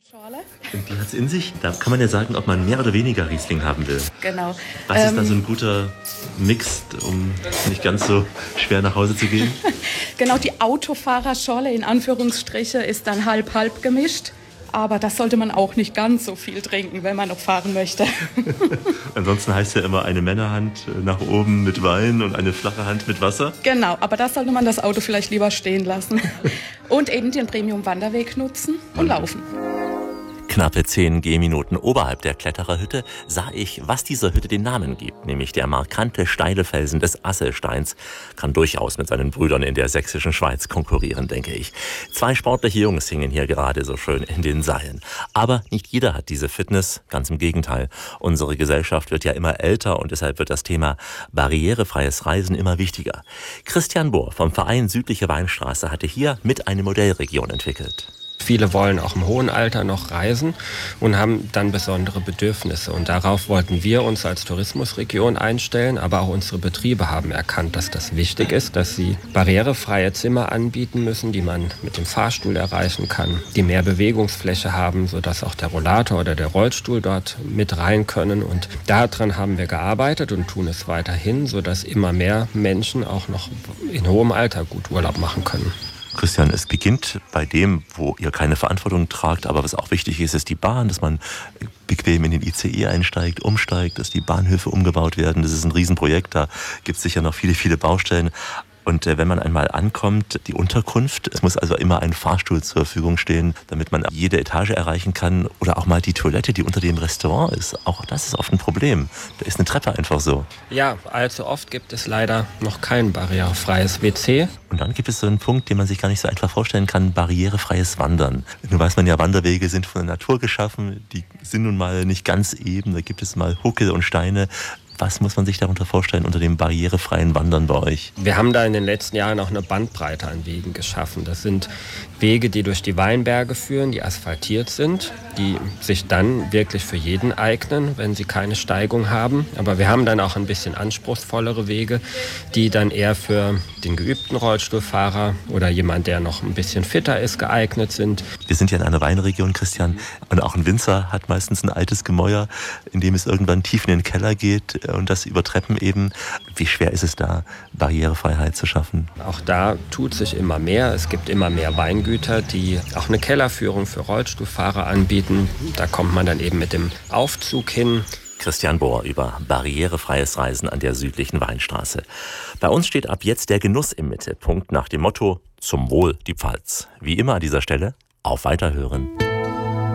Schorle. Und die hat es in sich. Da kann man ja sagen, ob man mehr oder weniger Riesling haben will. Genau. Was ist da so ein guter Mix, um nicht ganz so schwer nach Hause zu gehen? Genau, die Autofahrerschorle in Anführungsstriche ist dann halb-halb gemischt. Aber das sollte man auch nicht ganz so viel trinken, wenn man noch fahren möchte. Ansonsten heißt ja immer eine Männerhand nach oben mit Wein und eine flache Hand mit Wasser. Genau, aber da sollte man das Auto vielleicht lieber stehen lassen. Und eben den Premium-Wanderweg nutzen und laufen. Knappe 10 Gehminuten oberhalb der Klettererhütte sah ich, was dieser Hütte den Namen gibt, nämlich der markante steile Felsen des Asselsteins. Kann durchaus mit seinen Brüdern in der sächsischen Schweiz konkurrieren, denke ich. 2 sportliche Jungs hingen hier gerade so schön in den Seilen. Aber nicht jeder hat diese Fitness, ganz im Gegenteil. Unsere Gesellschaft wird ja immer älter und deshalb wird das Thema barrierefreies Reisen immer wichtiger. Christian Bohr vom Verein Südliche Weinstraße hatte hier mit eine Modellregion entwickelt. Viele wollen auch im hohen Alter noch reisen und haben dann besondere Bedürfnisse. Und darauf wollten wir uns als Tourismusregion einstellen, aber auch unsere Betriebe haben erkannt, dass das wichtig ist, dass sie barrierefreie Zimmer anbieten müssen, die man mit dem Fahrstuhl erreichen kann, die mehr Bewegungsfläche haben, sodass auch der Rollator oder der Rollstuhl dort mit rein können. Und daran haben wir gearbeitet und tun es weiterhin, sodass immer mehr Menschen auch noch in hohem Alter gut Urlaub machen können. Christian, es beginnt bei dem, wo ihr keine Verantwortung tragt, aber was auch wichtig ist, ist die Bahn, dass man bequem in den ICE einsteigt, umsteigt, dass die Bahnhöfe umgebaut werden. Das ist ein Riesenprojekt, da gibt es sicher noch viele, viele Baustellen. Und wenn man einmal ankommt, die Unterkunft, es muss also immer ein Fahrstuhl zur Verfügung stehen, damit man jede Etage erreichen kann. Oder auch mal die Toilette, die unter dem Restaurant ist. Auch das ist oft ein Problem. Da ist eine Treppe einfach so. Ja, allzu oft gibt es leider noch kein barrierefreies WC. Und dann gibt es so einen Punkt, den man sich gar nicht so einfach vorstellen kann, barrierefreies Wandern. Nun weiß man ja, Wanderwege sind von der Natur geschaffen, die sind nun mal nicht ganz eben, da gibt es mal Huckel und Steine. Was muss man sich darunter vorstellen unter dem barrierefreien Wandern bei euch? Wir haben da in den letzten Jahren auch eine Bandbreite an Wegen geschaffen. Das sind Wege, die durch die Weinberge führen, die asphaltiert sind, die sich dann wirklich für jeden eignen, wenn sie keine Steigung haben. Aber wir haben dann auch ein bisschen anspruchsvollere Wege, die dann eher für den geübten Rollstuhlfahrer oder jemand, der noch ein bisschen fitter ist, geeignet sind. Wir sind ja in einer Weinregion, Christian, und auch ein Winzer hat meistens ein altes Gemäuer, in dem es irgendwann tief in den Keller geht und das über Treppen eben. Wie schwer ist es da, Barrierefreiheit zu schaffen? Auch da tut sich immer mehr. Es gibt immer mehr Weingüter, die auch eine Kellerführung für Rollstuhlfahrer anbieten. Da kommt man dann eben mit dem Aufzug hin. Christian Bohr über barrierefreies Reisen an der südlichen Weinstraße. Bei uns steht ab jetzt der Genuss im Mittelpunkt nach dem Motto: Zum Wohl die Pfalz. Wie immer an dieser Stelle, auf Weiterhören.